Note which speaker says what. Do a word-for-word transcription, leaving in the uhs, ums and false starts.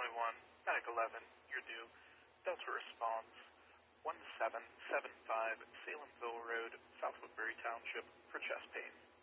Speaker 1: one, Medic eleven, you're due. Delta response, one seven seven five Salemville Road, South Woodbury Township, for chest pain.